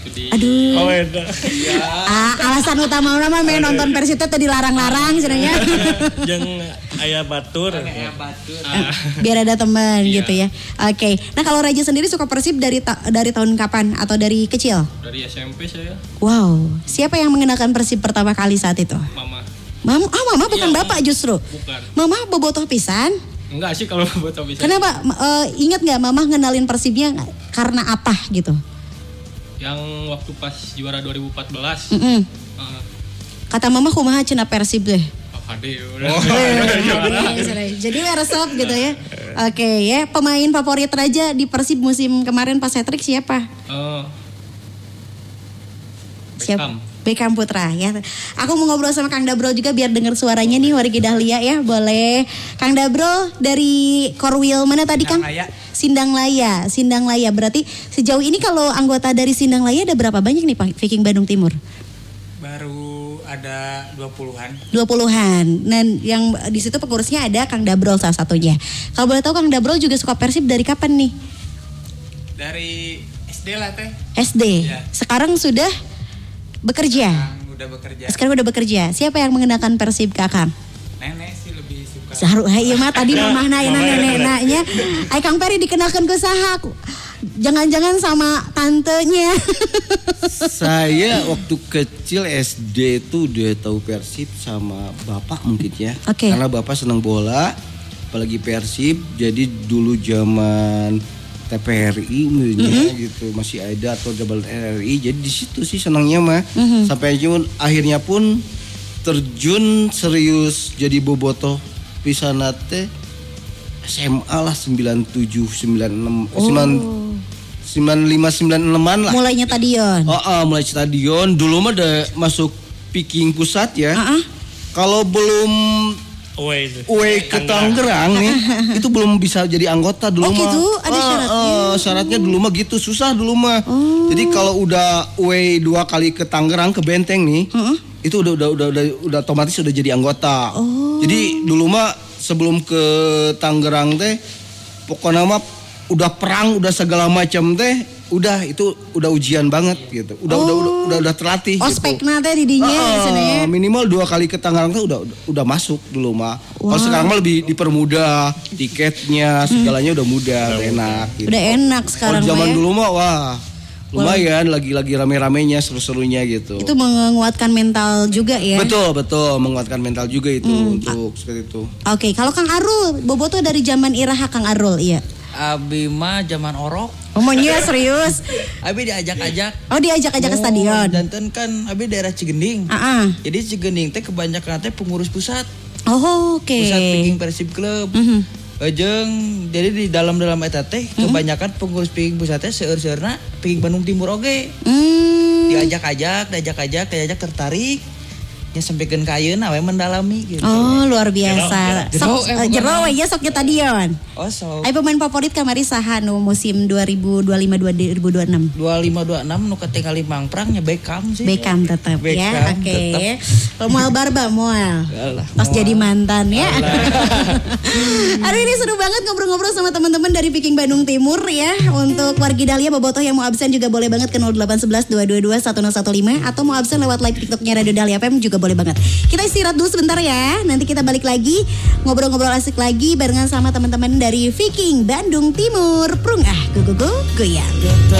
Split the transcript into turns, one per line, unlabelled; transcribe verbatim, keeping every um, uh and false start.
Aduh.
Oh, beda.
Ah, alasan utama nama main nonton Persib teh dilarang-larang sebenarnya.
Jeung aya batur.
Aya batur.
Ah. Biar ada teman
Iya.
gitu ya. Oke. Nah, kalau Raja sendiri suka Persib dari ta- dari tahun kapan atau dari kecil?
Dari S M P saya.
Wow. Siapa yang mengenalkan Persib pertama kali saat itu?
Mama.
Mama, oh mama bukan
Iya,
bapak justru.
Bukan.
Mama bobotoh pisan.
Enggak sih kalau buat bisa.
Kenapa? Uh, ingat nggak mama ngenalin Persibnya karena apa gitu?
Yang waktu pas juara dua ribu empat belas.
Mm-mm.
Uh,
Kata mama kumaha cenah Persib deh.
H D udah.
Oh, jadi resep gitu ya. Oke ya, pemain favorit Raja di Persib musim kemarin pas hat-trick siapa?
Uh,
Siapa? Beckham Putra ya. Aku mau ngobrol sama Kang Dabro juga biar dengar suaranya nih wargi Dahlia ya. Boleh. Kang Dabro dari Korwil mana tadi Kang? Sindang Laya. Sindang Laya. Berarti sejauh ini kalau anggota dari Sindang Laya ada berapa banyak nih Pak Viking Bandung Timur?
Baru ada dua puluhan.
dua puluhan. Dan yang di situ pengurusnya ada Kang Dabrol salah satunya. Kalau boleh tahu Kang Dabrol juga suka Persib dari kapan nih?
Dari S D lah teh.
S D.
Ya.
Sekarang sudah bekerja.
Sekarang udah bekerja.
Sekarang udah bekerja. Siapa yang mengenalkan Persib ke Akang?
Nenek sih lebih suka.
Saharu, iya mah tadi mamah naina nenek-neneknya. Ay Kang Peri dikenalkan ke saha? Jangan-jangan sama tantenya.
Saya waktu kecil S D itu udah tahu Persib sama bapak mungkin ya.
Oke.
Karena bapak senang bola, apalagi Persib. Jadi dulu zaman T P R I mm-hmm. gitu masih ada atau double R R I. Jadi di situ sih senangnya mah. Mm-hmm. Sampai pun akhirnya pun terjun serius jadi bobotoh pisanate S M A lah sembilan tujuh sembilan enam
Oh.
sembilan lima sembilan enaman lah.
Mulainya stadion.
Oh, oh, mulai stadion. Dulu mah udah masuk Viking pusat ya.
Uh-uh.
Kalau belum
away itu.
away ke Tangerang nih, itu belum bisa jadi anggota dulu
Oh,
mah.
gitu? Ada
Ah,
syaratnya?
ah, syaratnya dulu mah gitu, susah dulu mah.
Oh.
Jadi kalau udah away dua kali ke Tangerang ke Benteng nih,
Uh-uh.
itu udah udah udah udah udah otomatis udah jadi anggota.
Oh.
Jadi dulu mah sebelum ke Tangerang teh pokoknya mah udah perang, udah segala macam teh, udah itu udah ujian banget gitu. Udah
Oh.
udah udah udah udah terlatih gitu.
Ospekna teh didinya
Ah,
di sana ya.
minimal dua kali ke Tangerang tuh udah udah, udah masuk dulu mah.
Wow.
Kalau sekarang mah lebih dipermudah, tiketnya segalanya udah mudah, udah enak gitu.
Udah enak
Kalau
sekarang
zaman
mah ya.
dulu mah wah lumayan lagi-lagi rame-ramenya seru-serunya gitu.
Itu menguatkan mental juga ya.
Betul, betul menguatkan mental juga itu
Hmm.
untuk seperti itu.
Oke, kalau Kang Arul, Boboto dari zaman Iraha Kang Arul, iya.
Abi mah zaman orok.
Omongnya serius.
Abi diajak-ajak.
Oh, diajak-ajak ke stadion.
Dan kan Abi daerah Cigending.
Ah, ah.
Jadi Cigending teh kebanyakan teh pengurus pusat.
Oh, oke.
Pusat Viking Persib Club.
Mhm.
Ejeng, jadi di dalam-dalam eta teh kebanyakan pengurus Viking pusat teh seueur-seueurna Viking Bandung Timur oge.
Hmm.
Diajak-ajak, diajak-ajak, diajak tertarik. Ya sampaikan ka ayeuna we mendalami gitu.
Oh, luar biasa.
Jero,
Sok
eh,
eh,
bukan.
jero we ya sok ke stadion.
Oh, so
Ai pemain favorit kamari saha nu musim dua ribu dua puluh lima dua ribu dua puluh enam?
dua puluh lima dua puluh enam nu ketinggalan mangprang nya Beckham sih.
Beckham tetap ya.
Beckham
Oke.
tetep.
Moal Barba moal.
Alah,
Pas
moal.
jadi mantan ya. Aduh ini seru banget ngobrol-ngobrol sama teman-teman dari Viking Bandung Timur ya. Untuk wargi Dahlia Bobotoh yang mau absen juga boleh banget ke nol delapan satu satu dua dua dua satu nol satu lima atau mau absen lewat live TikToknya Radio Dahlia F M juga boleh banget. Kita istirahat dulu sebentar ya. Nanti kita balik lagi ngobrol-ngobrol asik lagi barengan sama teman-teman dari Viking Bandung Timur. Prung ah go go go goyang.